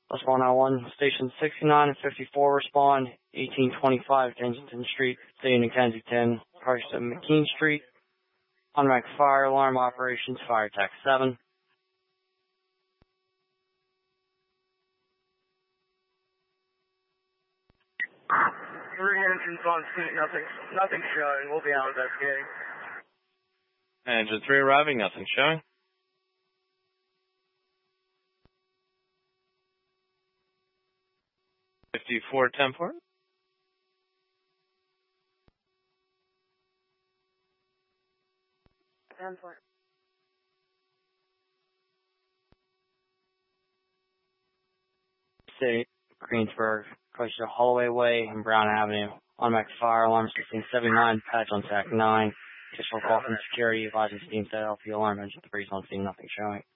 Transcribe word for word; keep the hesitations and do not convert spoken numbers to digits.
Plus one oh one, Station sixty-nine and fifty-four respond, eighteen twenty-five Kensington Street, Station in Kensington, Christ at McKean Street. Automatic fire alarm operations, fire tech seven. Three engines on scene, nothing, nothing showing. We'll be out investigating. Engine three arriving, nothing showing. fifty-four ten four. ten four. State, Greensburg, Chrysler Holloway Way, and Brown Avenue. Automatic fire alarm system seventy-nine, patch on track nine. Additional call from security, advising steam set off the alarm engine three is on scene, nothing showing.